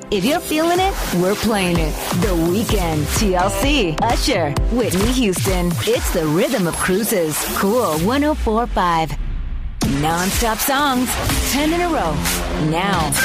If you're feeling it, we're playing it. The Weeknd, TLC, Usher, Whitney Houston. It's the rhythm of cruises. Cool 104.5. Non-stop songs, 10 in a row. Now.